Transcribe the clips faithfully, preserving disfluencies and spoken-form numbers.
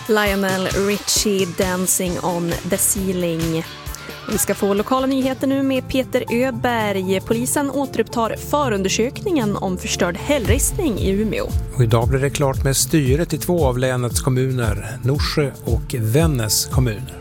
Lionel Richie, Dancing on the Ceiling. Vi ska få lokala nyheter nu med Peter Öberg. Polisen återupptar förundersökningen om förstörd hällristning i Umeå. Och idag blir det klart med styret i två av länets kommuner, Norsjö och Vännäs kommuner.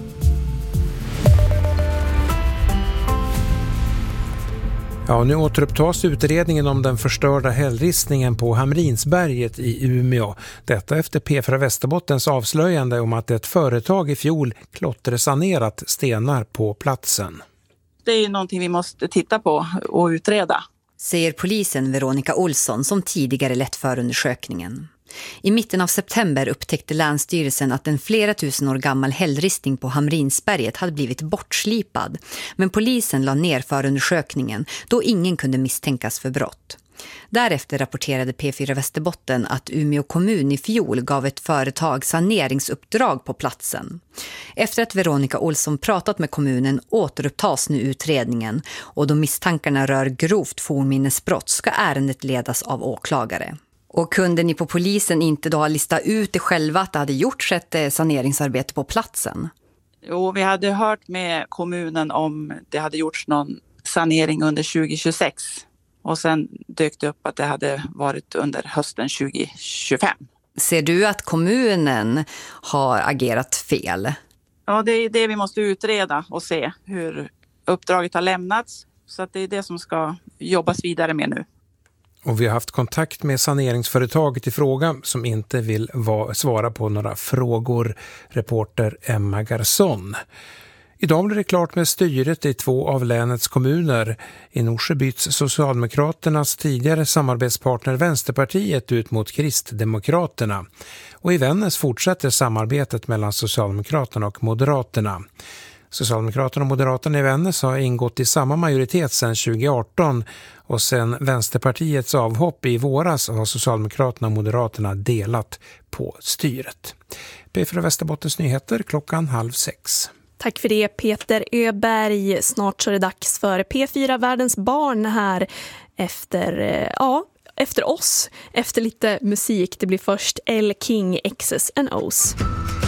Ja, nu återupptas utredningen om den förstörda hällristningen på Hamrinsberget i Umeå. Detta efter P fyra Västerbottens avslöjande om att ett företag i fjol klottersanerat stenar på platsen. Det är någonting vi måste titta på och utreda, säger polisen Veronica Olsson som tidigare lett förundersökningen. I mitten av september upptäckte Länsstyrelsen att en flera tusen år gammal hällristning på Hamrinsberget hade blivit bortslipad. Men polisen la ner förundersökningen då ingen kunde misstänkas för brott. Därefter rapporterade P fyra Västerbotten att Umeå kommun i fjol gav ett företag saneringsuppdrag på platsen. Efter att Veronica Olsson pratat med kommunen återupptas nu utredningen och då misstankarna rör grovt fornminnesbrott ska ärendet ledas av åklagare. Och kunde ni på polisen inte då lista ut det själva att det hade gjorts ett saneringsarbete på platsen? Jo, vi hade hört med kommunen om det hade gjorts någon sanering under tjugo tjugosex. Och sen dök det upp att det hade varit under hösten tjugo tjugofem. Ser du att kommunen har agerat fel? Ja, det är det vi måste utreda och se hur uppdraget har lämnats. Så att det är det som ska jobbas vidare med nu. Och vi har haft kontakt med saneringsföretaget i fråga som inte vill va- svara på några frågor, reporter Emma Garson. Idag blir det klart med styret i två av länets kommuner. I Norsjö byts Socialdemokraternas tidigare samarbetspartner Vänsterpartiet ut mot Kristdemokraterna. Och i Vännäs fortsätter samarbetet mellan Socialdemokraterna och Moderaterna. Socialdemokraterna och Moderaterna i Vännäs har ingått i samma majoritet sedan tjugo arton och sedan Vänsterpartiets avhopp i våras har Socialdemokraterna och Moderaterna delat på styret. P fyra Västerbottens nyheter klockan halv sex. Tack för det Peter Öberg. Snart så är det dags för P fyra Världens barn här efter, ja, efter oss. Efter lite musik. Det blir först L King, X's and O's.